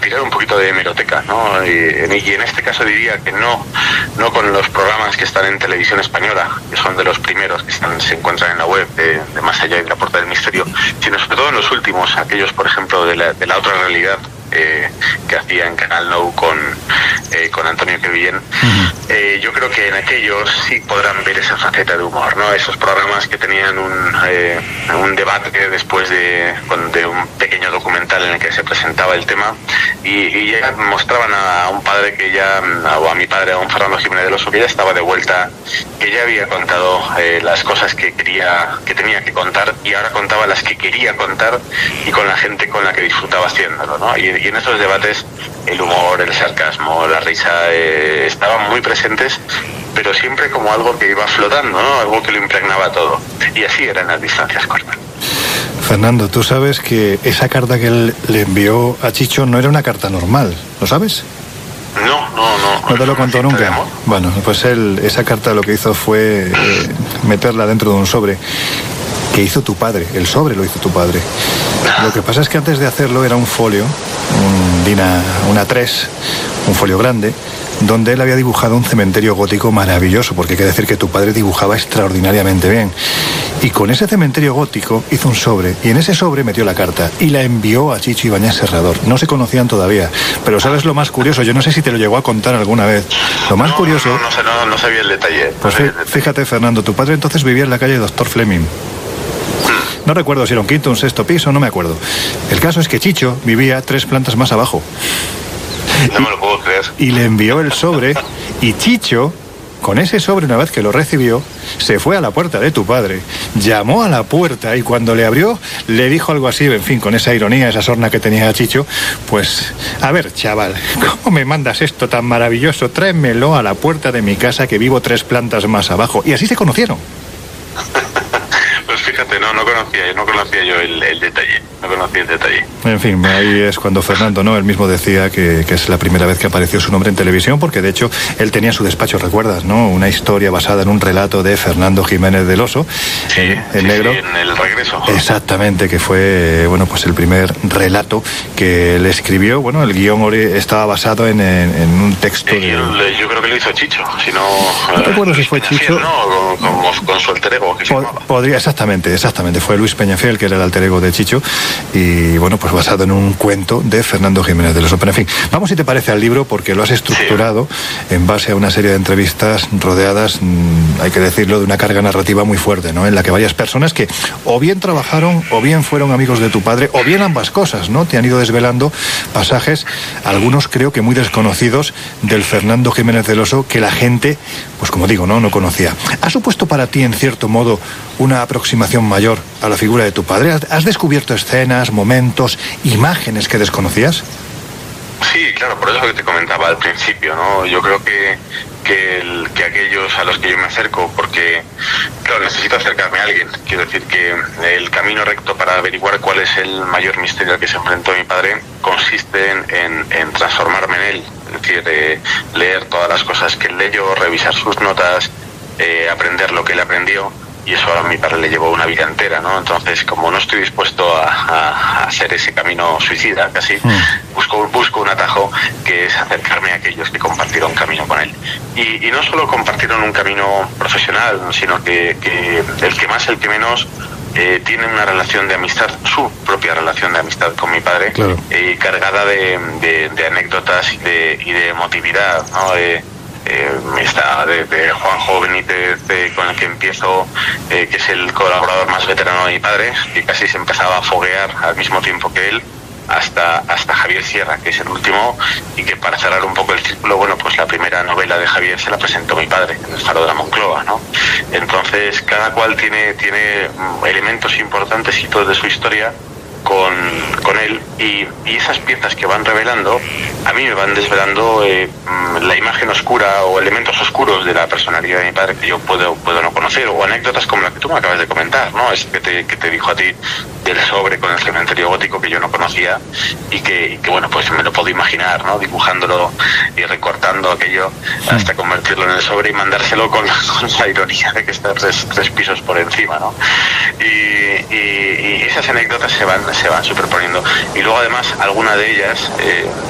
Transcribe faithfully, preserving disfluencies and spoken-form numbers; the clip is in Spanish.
tirar un poquito de hemeroteca, ¿no? Y, y en este caso diría que no, no con los programas que están en televisión española, que son de los primeros que están, se encuentran en la web de, de Más allá y de la Puerta del Misterio, sino sobre todo en los últimos, aquellos, por ejemplo, de la, de la otra realidad, eh, que hacía en Canal Nou con, eh, con Antonio Quevillén. Uh-huh. Eh, yo creo que en aquellos sí podrán ver esa faceta de humor, ¿no? Esos programas que tenían un, eh, un debate después de, de un pequeño documental en el que se presentaba el tema y, y ya mostraban a un padre que ya, o a mi padre, a un Fernando Jiménez del Oso, que ya estaba de vuelta, que ya había contado eh, las cosas que quería, que tenía que contar, y ahora contaba las que quería contar y con la gente con la que disfrutaba haciéndolo, ¿no? Y, y en esos debates el humor, el sarcasmo, la risa eh, estaban muy presentes, pero siempre como algo que iba flotando, ¿no? Algo que lo impregnaba todo. Y así eran las distancias cortas. Fernando, tú sabes que esa carta que él le envió a Chicho no era una carta normal, ¿lo sabes? No, no, no. ¿No te lo contó nunca? Bueno, pues él, esa carta lo que hizo fue eh, meterla dentro de un sobre que hizo tu padre. El sobre lo hizo tu padre. Lo que pasa es que antes de hacerlo era un folio, un D I N A, una tres, un folio grande, donde él había dibujado un cementerio gótico maravilloso, porque hay que decir que tu padre dibujaba extraordinariamente bien. Y con ese cementerio gótico hizo un sobre, y en ese sobre metió la carta, y la envió a Chicho Ibáñez Serrador. No se conocían todavía, pero ¿sabes lo más curioso? Yo no sé si te lo llegó a contar alguna vez. Lo más no, curioso... No, no, no, sé, no, no sabía el detalle. Pues no el detalle. Fíjate, Fernando, tu padre entonces vivía en la calle Doctor Fleming. No recuerdo si era un quinto, un sexto piso, no me acuerdo. El caso es que Chicho vivía tres plantas más abajo. No me lo puedo creer. Y le envió el sobre, y Chicho, con ese sobre, una vez que lo recibió, se fue a la puerta de tu padre, llamó a la puerta, y cuando le abrió, le dijo algo así, en fin, con esa ironía, esa sorna que tenía Chicho, pues, a ver, chaval, ¿cómo me mandas esto tan maravilloso? Tráemelo a la puerta de mi casa, que vivo tres plantas más abajo. Y así se conocieron. Pues fíjate, no, no conocía, no conocía yo el, el detalle, no conocía el detalle. En fin, ahí es cuando Fernando, ¿no? Él mismo decía que, que es la primera vez que apareció su nombre en televisión, porque de hecho él tenía su despacho, ¿recuerdas, no? Una historia basada en un relato de Fernando Jiménez del Oso, sí, el, el sí, negro. Sí, en El Regreso. Exactamente, que fue, bueno, pues el primer relato que él escribió. Bueno, el guión estaba basado en, en, en un texto. El guión, de... yo creo que lo hizo Chicho, si no. No recuerdo si fue Chicho. Fiel, no, con, con, con su alter ego, que se llamaba. Podría, exactamente, exactamente. Fue Luis Peñafiel, que era el alter ego de Chicho, y bueno, pues basado en un cuento de Fernando Jiménez del Oso. Pero en fin, vamos, si te parece, al libro, porque lo has estructurado sí. en base a una serie de entrevistas rodeadas, mmm, hay que decirlo, de una carga narrativa muy fuerte, ¿no? En la que varias personas que o bien trabajaron, o bien fueron amigos de tu padre, o bien ambas cosas, ¿no? Te han ido desvelando pasajes, algunos creo que muy desconocidos, del Fernando Jiménez del Oso, que la gente, pues como digo, no, no conocía. ¿Ha supuesto para ti, en cierto modo, una aproximación mayor a la figura de tu padre? ¿Has descubierto escenas, momentos, imágenes que desconocías? Sí, claro, por eso que te comentaba al principio, ¿no? Yo creo que, que, el, que aquellos a los que yo me acerco, porque, claro, necesito acercarme a alguien. Quiero decir que el camino recto para averiguar cuál es el mayor misterio al que se enfrentó mi padre consiste en, en, en transformarme en él. Es decir, eh, leer todas las cosas que él leyó, revisar sus notas, eh, aprender lo que él aprendió. Y eso a mi padre le llevó una vida entera, ¿no? Entonces, como no estoy dispuesto a, a, a hacer ese camino suicida casi, mm. busco, busco un atajo que es acercarme a aquellos que compartieron camino con él. Y, y no solo compartieron un camino profesional, sino que, que el que más, el que menos, eh, tiene una relación de amistad, su propia relación de amistad con mi padre, claro. eh, cargada de, de, de anécdotas y de, y de emotividad, ¿no? Eh, Eh, está de, de Juanjo Benítez, de, con el que empiezo, eh, que es el colaborador más veterano de mi padre, que casi se empezaba a foguear al mismo tiempo que él, hasta, hasta Javier Sierra, que es el último, y que para cerrar un poco el círculo, bueno, pues la primera novela de Javier se la presentó mi padre, en El Faro de la Moncloa, ¿no? Entonces, cada cual tiene, tiene elementos importantes y todo de su historia con, con él, y, y esas piezas que van revelando a mí me van desvelando eh, la imagen oscura o elementos oscuros de la personalidad de mi padre que yo puedo, puedo no conocer, o anécdotas como la que tú me acabas de comentar, ¿no? Es que te, que te dijo a ti del sobre con el cementerio gótico, que yo no conocía, y que, y que bueno, pues me lo puedo imaginar, ¿no? Dibujándolo y recortando aquello hasta convertirlo en el sobre y mandárselo con, con la ironía de que está tres, tres pisos por encima, ¿no? Y, y, y esas anécdotas se van se van superponiendo, y luego además alguna de ellas eh,